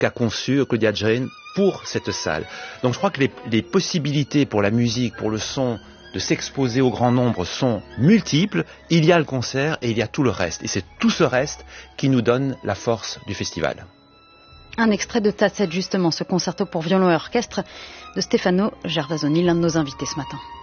qu'a conçu Claudia Geiger pour cette salle. Donc je crois que les possibilités pour la musique, pour le son, de s'exposer au grand nombre sont multiples. Il y a le concert et il y a tout le reste. Et c'est tout ce reste qui nous donne la force du festival. Un extrait de Tacette, justement, ce concerto pour violon et orchestre de Stefano Gervasoni, l'un de nos invités ce matin.